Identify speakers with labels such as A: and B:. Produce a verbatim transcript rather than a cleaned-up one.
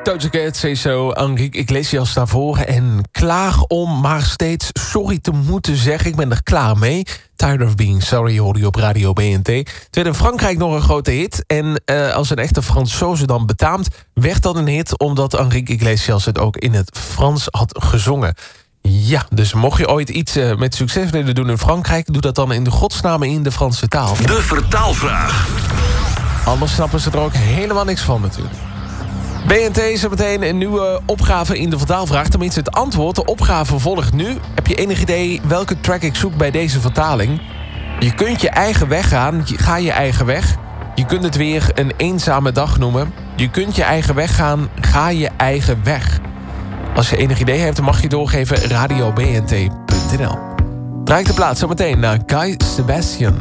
A: Doja Cat, Say So, Enrique Iglesias daarvoor. En klaag om maar steeds sorry te moeten zeggen. Ik ben er klaar mee. Tired of Being Sorry hoorde je op Radio B N T. Tweede in Frankrijk nog een grote hit. En uh, als een echte Fransoze dan betaamt, werd dat een hit omdat Enrique Iglesias het ook in het Frans had gezongen. Ja, dus mocht je ooit iets uh, met succes willen doen in Frankrijk, doe dat dan in de godsnaam in de Franse taal.
B: De vertaalvraag.
A: Anders snappen ze er ook helemaal niks van natuurlijk. B N T is er meteen een nieuwe opgave in de vertaalvraag. Tenminste het antwoord. De opgave volgt nu. Heb je enig idee welke track ik zoek bij deze vertaling? Je kunt je eigen weg gaan. Ga je eigen weg. Je kunt het weer een eenzame dag noemen. Je kunt je eigen weg gaan. Ga je eigen weg. Als je enig idee hebt, dan mag je doorgeven radio b n t punt n l. Draai ik de plaats zo meteen naar Guy Sebastian.